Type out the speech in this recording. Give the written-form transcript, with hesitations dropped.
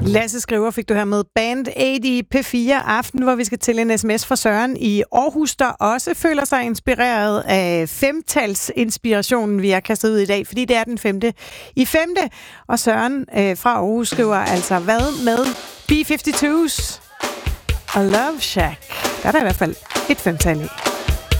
Lasse skriver, fik du her med Band Aid i P4 Aften, hvor vi skal til en sms fra Søren i Aarhus, der også føler sig inspireret af femtalsinspirationen, vi har kastet ud i dag, fordi det er den 5. i 5. Og Søren fra Aarhus skriver altså, hvad med B-52's og Love Shack? Der er der i hvert fald et femtal i.